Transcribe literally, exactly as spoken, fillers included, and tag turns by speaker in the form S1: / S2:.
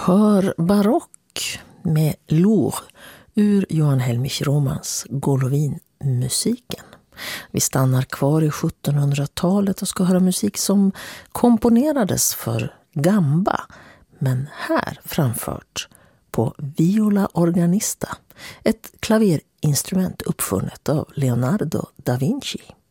S1: Hör barock med Lour ur Johan Helmich Romans Golovin-musiken. Vi stannar kvar i sjuttonhundratalet och ska höra musik som komponerades för gamba, men här framfört på viola organista, ett klaverinstrument uppfunnet av Leonardo da Vinci.